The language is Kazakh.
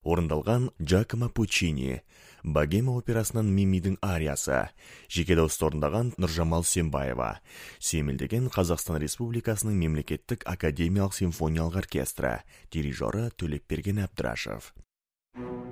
орындалған Джакомо Пуччини, Богема операсынан Мимидің ариясы, жеке дауыста орындаған Нұржамал Сембаева, сүйемелдеген Қазақстан Республикасының мемлекеттік академиялық симфониялық оркестрі, дирижері Төлепберген Әбдірашев.